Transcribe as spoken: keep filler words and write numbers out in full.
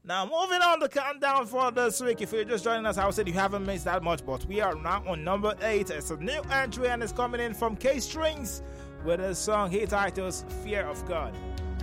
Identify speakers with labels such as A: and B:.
A: Now, moving on the countdown for this week. If you're just joining us, I would say you haven't missed that much, but we are now on number eight. It's a new entry and it's coming in from K Strings with a song he titles Fear of God.